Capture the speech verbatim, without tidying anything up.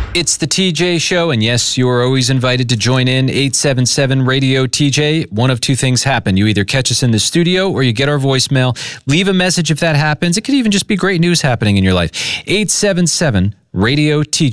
It's the T J Show, and yes, you are always invited to join in. eight seven seven radio T J. One of two things happen. You either catch us in the studio or you get our voicemail. Leave a message if that happens. It could even just be great news happening in your life. eight seven seven radio T J.